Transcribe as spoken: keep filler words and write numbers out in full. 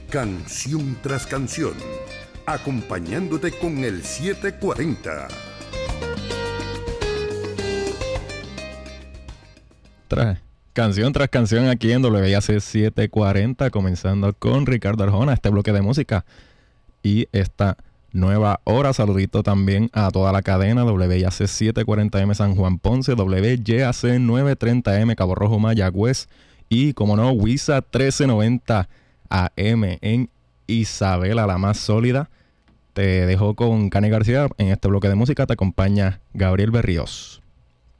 canción tras canción, acompañándote con el siete cuarenta. Tras, canción tras canción aquí en W I A C setecientos cuarenta, comenzando con Ricardo Arjona, este bloque de música y esta nueva hora. Saludito también a toda la cadena W I A C setecientos cuarenta M San Juan Ponce, W Y A C novecientos treinta M Cabo Rojo Mayagüez y, como no, W I S A trece noventa A M en Isabela, la más sólida. Te dejo con Cani García. En este bloque de música te acompaña Gabriel Berríos.